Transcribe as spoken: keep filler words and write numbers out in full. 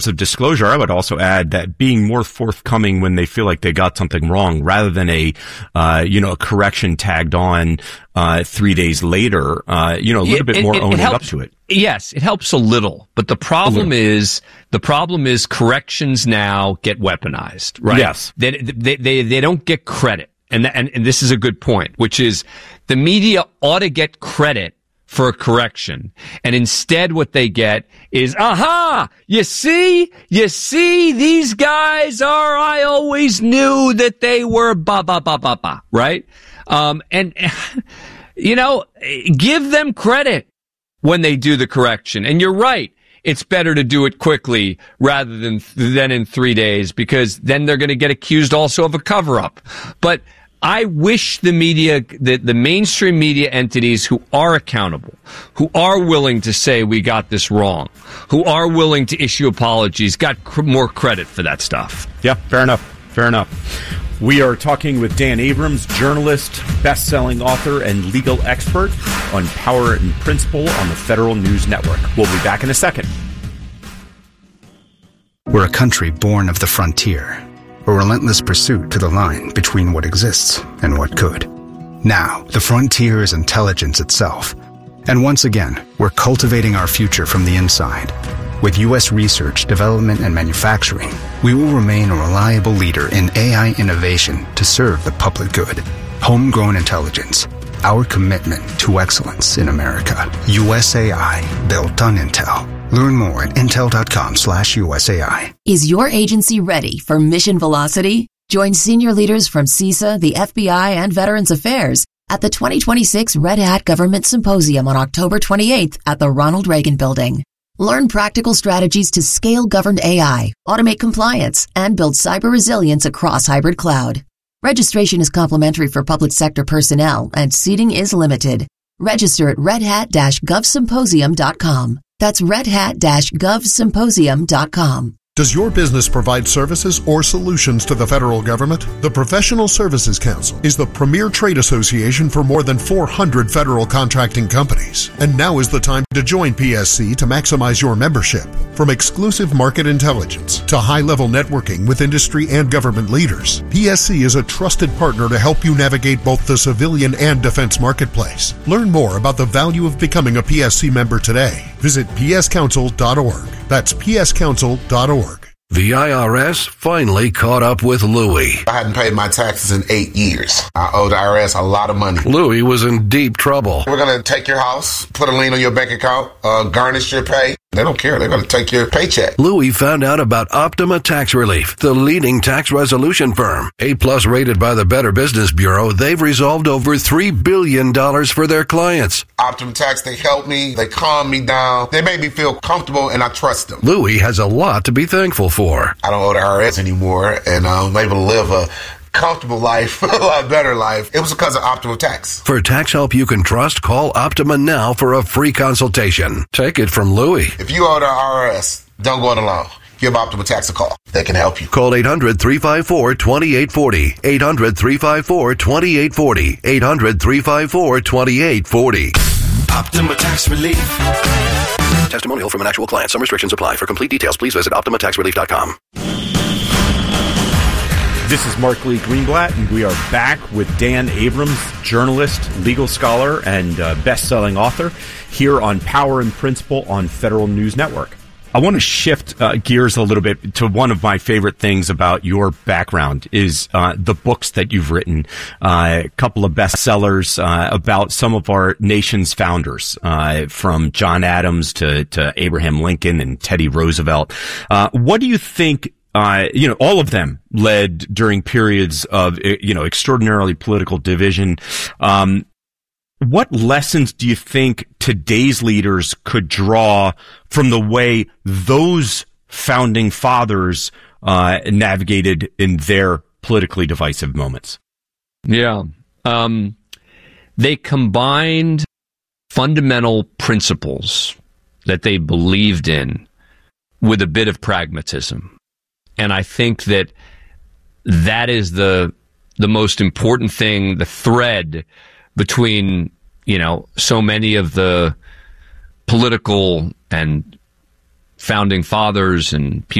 of disclosure, I would also add that being more forthcoming when they feel like they got something wrong, rather than a, uh, you know, a correction tagged on, uh, three days later, uh, you know, a little it, bit more it, owning it helps, up to it. Yes, it helps a little, but the problem is, the problem is corrections now get weaponized, right? Yes. They, they, they, they don't get credit. And, and, and this is a good point, which is the media ought to get credit for a correction. And instead what they get is, aha, you see, you see, these guys are, I always knew that they were ba, ba, ba, ba, ba, right? Um, and, you know, give them credit when they do the correction. And you're right. It's better to do it quickly rather than, than in three days, because then they're going to get accused also of a cover-up. But I wish the media, the, the mainstream media entities who are accountable, who are willing to say we got this wrong, who are willing to issue apologies, got cr- more credit for that stuff. Yeah, fair enough. Fair enough. We are talking with Dan Abrams, journalist, best-selling author, and legal expert on Power and Principle on the Federal News Network. We'll be back in a second. We're a country born of the frontier. A relentless pursuit to the line between what exists and what could. Now, the frontier is intelligence itself. And once again, we're cultivating our future from the inside. With U S research, development, and manufacturing, we will remain a reliable leader in A I innovation to serve the public good. Homegrown intelligence, our commitment to excellence in America. U S A I, built on Intel. Learn more at intel.com slash USAI. Is your agency ready for mission velocity? Join senior leaders from CISA, the F B I, and Veterans Affairs at the twenty twenty-six Red Hat Government Symposium on October twenty-eighth at the Ronald Reagan Building. Learn practical strategies to scale governed A I, automate compliance, and build cyber resilience across hybrid cloud. Registration is complimentary for public sector personnel, and seating is limited. Register at red hat dash gov symposium dot com. That's red hat dash gov symposium dot com. Does your business provide services or solutions to the federal government? The Professional Services Council is the premier trade association for more than four hundred federal contracting companies. And now is the time to join P S C to maximize your membership. From exclusive market intelligence to high-level networking with industry and government leaders, P S C is a trusted partner to help you navigate both the civilian and defense marketplace. Learn more about the value of becoming a P S C member today. Visit p s council dot org. That's p s council dot org. The I R S finally caught up with Louie. I hadn't paid my taxes in eight years. I owed the I R S a lot of money. Louie was in deep trouble. We're going to take your house, put a lien on your bank account, uh, garnish your pay. They don't care. They're going to take your paycheck. Louie found out about Optima Tax Relief, the leading tax resolution firm. A-plus rated by the Better Business Bureau, they've resolved over three billion dollars for their clients. Optima Tax, they help me. They calm me down. They make me feel comfortable, and I trust them. Louie has a lot to be thankful for. I don't owe the I R S anymore, and I'm able to live a comfortable life, a lot better life. It was because of Optima Tax. For tax help you can trust, call Optima now for a free consultation. Take it from Louie. If you owe the I R S, don't go it alone. Give Optima Tax a call. They can help you. Call eight hundred, three five four, two eight four zero. eight hundred, three five four, two eight four zero. eight hundred, three five four, two eight four zero. Optima Tax Relief. Testimonial from an actual client. Some restrictions apply. For complete details, please visit optima tax relief dot com. This is Mark Lee Greenblatt, and we are back with Dan Abrams, journalist, legal scholar, and uh, best-selling author, here on Power and Principle on Federal News Network. I want to shift uh, gears a little bit to one of my favorite things about your background is uh, the books that you've written. Uh, a couple of bestsellers uh, about some of our nation's founders, uh, from John Adams to, to Abraham Lincoln and Teddy Roosevelt. Uh, what do you think? Uh, you know, all of them led during periods of, you know, extraordinarily political division. Um, what lessons do you think today's leaders could draw from the way those founding fathers uh, navigated in their politically divisive moments? Yeah. Um, they combined fundamental principles that they believed in with a bit of pragmatism. And I think that that is the the most important thing, the thread between, you know, so many of the political and founding fathers and people